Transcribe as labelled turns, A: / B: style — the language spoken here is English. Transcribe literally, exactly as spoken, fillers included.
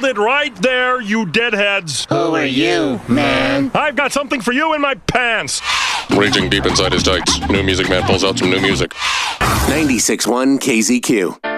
A: nailed it right there, you deadheads.
B: Who are you, man?
A: I've got something for you in my pants.
C: Raging deep inside his tights, New Music Man pulls out some new music.
D: ninety-six point one K Z Q.